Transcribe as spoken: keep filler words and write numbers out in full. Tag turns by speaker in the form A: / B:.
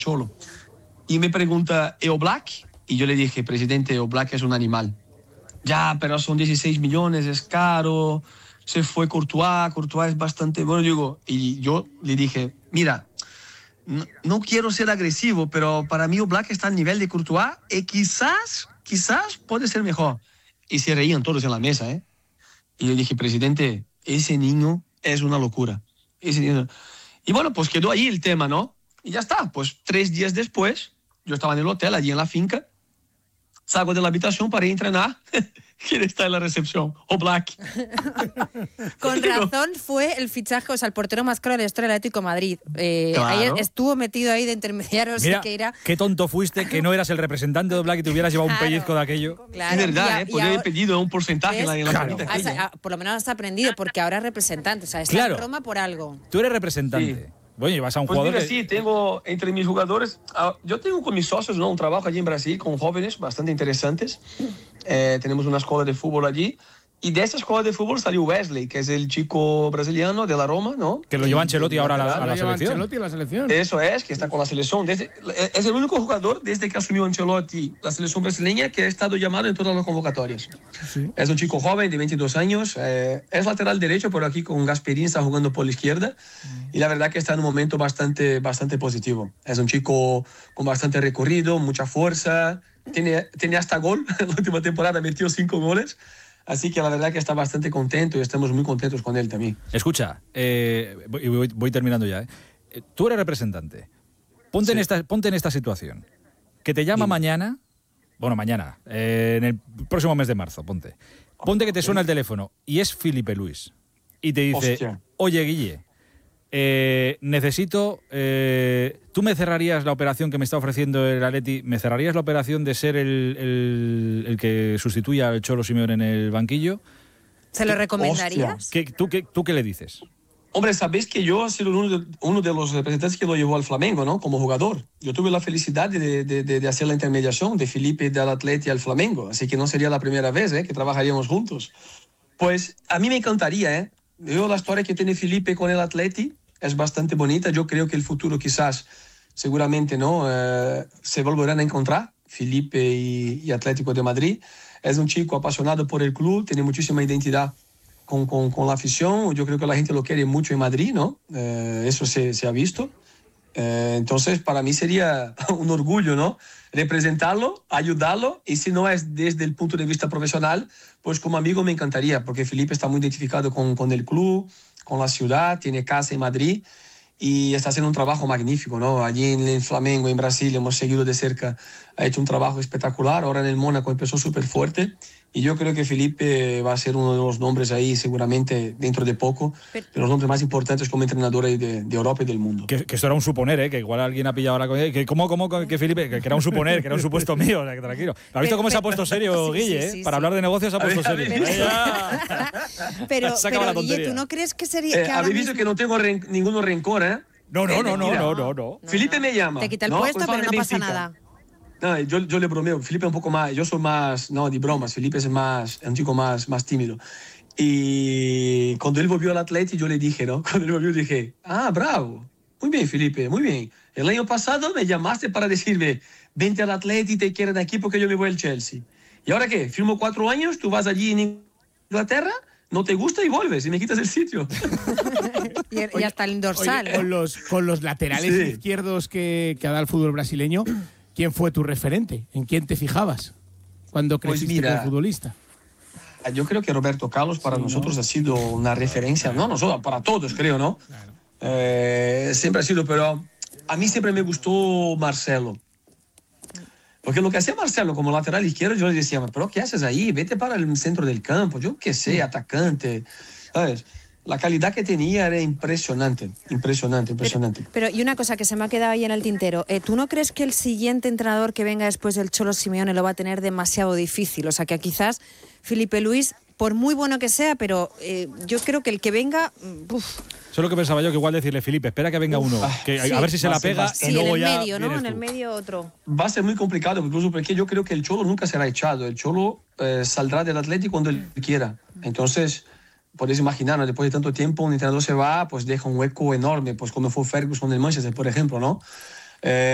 A: Cholo. Y me pregunta, ¿E Oblak? Y yo le dije, presidente, Oblak es un animal. Ya, pero son dieciséis millones, es caro, se fue Courtois, Courtois es bastante bueno. Digo, y yo le dije, mira, no, no quiero ser agresivo, pero para mí Oblak está al nivel de Courtois y quizás, quizás puede ser mejor. Y se reían todos en la mesa, ¿eh? Y le dije, presidente, ese niño es una locura. Ese niño... Y bueno, pues quedó ahí el tema, ¿no? Y ya está, pues tres días después, yo estaba en el hotel, allí en la finca, salgo de la habitación para ir a entrenar. ¿Quién está en la recepción? Oblak.
B: Con razón fue el fichaje, o sea, el portero más caro de la historia del Atlético de Madrid. Eh,
A: Claro.
B: Ayer estuvo metido ahí de intermediario
C: Mira,
B: Siqueira.
C: qué tonto fuiste que no eras el representante de Oblak y te hubieras llevado
B: Claro.
C: un pellizco de aquello.
B: Claro,
A: Es verdad,
B: y a-
A: ¿eh?
B: y
A: Podría haber
B: ahora-
A: pedido un porcentaje en la, en la
C: Claro.
A: comida
B: Has-
A: aquella.
B: ah, por lo menos has aprendido, porque ahora es representante. O sea, está
C: Claro.
B: en Roma por algo.
C: Tú eres representante.
A: Sí.
C: Bueno, y vas a un
A: Pues
C: jugador
A: mira,
C: que...
A: sí, tengo entre mis jugadores, ah, yo tengo con mis socios, ¿no? Un trabajo allí en Brasil con jóvenes bastante interesantes. Eh, tenemos una escuela de fútbol allí. Y de esa escuela de fútbol salió Wesley, que es el chico brasiliano de la Roma, ¿no?
C: Que lo lleva Ancelotti ahora a la, a la
D: Lo lleva
C: selección.
D: Ancelotti a la selección.
A: Eso es, que está con la selección. Desde, es el único jugador desde que asumió Ancelotti la selección brasileña que ha estado llamado en todas las convocatorias.
D: Sí.
A: Es un chico joven de veintidós años, eh, es lateral derecho, pero aquí con Gasperini está jugando por la izquierda y la verdad que está en un momento bastante, bastante positivo. Es un chico con bastante recorrido, mucha fuerza, tiene, tiene hasta gol, en la última temporada metió cinco goles, así que la verdad que está bastante contento y estamos muy contentos con él también.
C: Escucha, eh, voy, voy- voy terminando ya. ¿eh? Eh, Tú eres representante. Ponte, en
A: Sí.
C: esta, ponte en esta situación. Que te llama
A: Dime.
C: mañana, bueno, mañana, eh, en el próximo mes de marzo, ponte. Ponte que te suena el teléfono y es Filipe Luis. Y te dice,
A: Hostia.
C: oye, Guille, eh, necesito... eh, ¿Tú me cerrarías la operación que me está ofreciendo el Atleti? ¿Me cerrarías la operación de ser el, el- el que sustituya al Cholo Simeone en el banquillo?
B: ¿Se lo recomendarías?
C: ¿Qué, tú, qué, ¿Tú qué le dices?
A: Hombre, sabéis que yo he sido uno de, uno de los representantes que lo llevó al Flamengo, ¿no? Como jugador. Yo tuve la felicidad de, de, de, de hacer la intermediación de Felipe del Atleti al Flamengo, así que no sería la primera vez, ¿eh? Que trabajaríamos juntos. Pues a mí me encantaría, ¿eh? Yo la historia que tiene Felipe con el Atleti es bastante bonita. Yo creo que el futuro quizás, seguramente, ¿no? Eh, se volverán a encontrar, Felipe y, y Atlético de Madrid. Es un chico apasionado por el club, tiene muchísima identidad con, con, con la afición. Yo creo que la gente lo quiere mucho en Madrid, ¿no? Eh, eso se, se ha visto. Eh, entonces, para mí sería un orgullo, ¿no? Representarlo, ayudarlo, y si no es desde el punto de vista profesional, pues como amigo me encantaría, porque Felipe está muy identificado con, con el club, con la ciudad, tiene casa en Madrid y está haciendo un trabajo magnífico, ¿no? Allí en el Flamengo, en Brasil, hemos seguido de cerca, ha hecho un trabajo espectacular. Ahora en el Mónaco empezó súper fuerte y yo creo que Felipe va a ser uno de los nombres ahí seguramente dentro de poco,
B: Pero-
A: de los nombres más importantes como entrenador ahí de, de Europa y del mundo.
C: Que, que esto era un suponer, ¿eh? Que igual alguien ha pillado la cosa. Que, ¿Cómo, cómo que Felipe? Que, que era un suponer, que era un supuesto mío. O sea, que tranquilo. ¿Has visto
B: Pero-
C: cómo se ha
B: pero-
C: puesto serio,
B: Sí, sí,
C: Guille?
B: sí,
C: eh? Para
B: sí.
C: hablar de negocios se ha
A: A ver,
C: puesto
A: a
C: serio.
A: ver.
C: Ahí ya.
B: Pero,
C: Se acaba
B: pero
C: la
B: Guille,
C: tontería.
B: ¿tú no crees que sería
A: Eh,
B: que ahora
A: habéis visto
B: mismo-
A: que no tengo ren- ningún rencor, ¿eh?
C: No, no, no, no,
A: Mira,
C: no, no, no.
A: Felipe me llama.
B: Te quita el
A: ¿no?
B: puesto,
A: Cuando
B: pero no
A: fala de
B: pasa
A: Benfica.
B: nada.
A: No, yo, yo le bromeo. Felipe es un poco más. Yo soy más. No, de bromas. Felipe es más. Es un chico más, más tímido. Y cuando él volvió al Atleti, yo le dije, ¿no? Cuando él volvió, dije, ah, bravo. Muy bien, Felipe, muy bien. El año pasado me llamaste para decirme, vente al Atleti, te quiero de aquí porque yo me voy al Chelsea. ¿Y ahora qué? Firmo cuatro años, tú vas allí en Inglaterra, no te gusta y vuelves y me quitas el sitio.
B: Y, y hasta el dorsal.
D: Oye, con, los, con los laterales
A: Sí.
D: izquierdos que, que ha dado el fútbol brasileño, ¿quién fue tu referente? ¿En quién te fijabas cuando
A: Pues
D: creciste
A: mira,
D: como futbolista?
A: Yo creo que Roberto Carlos para
D: Sí, ¿no?
A: nosotros ha sido una referencia, no nosotros, para todos creo, ¿no? Eh, siempre ha sido, pero a mí siempre me gustó Marcelo. Porque lo que hacía Marcelo como lateral izquierdo, yo le decía, pero ¿qué haces ahí? Vete para el centro del campo, yo qué sé, atacante, ¿sabes? La calidad que tenía era impresionante, impresionante, impresionante.
B: Pero, y una cosa que se me ha quedado ahí en el tintero, eh, ¿tú no crees que el siguiente entrenador que venga después del Cholo Simeone lo va a tener demasiado difícil? O sea, que quizás Felipe Luis, por muy bueno que sea, pero eh, yo creo que el que venga... mm, uf,
C: Eso es lo que pensaba yo, que igual decirle, Felipe, espera que venga uno, que,
B: sí.
C: a ver si se
A: Va a
C: la
A: ser
C: pega
A: bastante.
C: y
B: sí, en
C: luego
B: el
C: ya
B: medio, ¿no?
C: vienes
B: En el
C: tú.
B: medio otro.
A: Va a ser muy complicado, incluso porque yo creo que el Cholo nunca será echado. El Cholo eh, saldrá del Atlético cuando él quiera. Entonces, podéis imaginar, ¿no? Después de tanto tiempo, un entrenador se va, pues deja un hueco enorme, pues como fue Ferguson en el Manchester, por ejemplo, ¿no? Eh,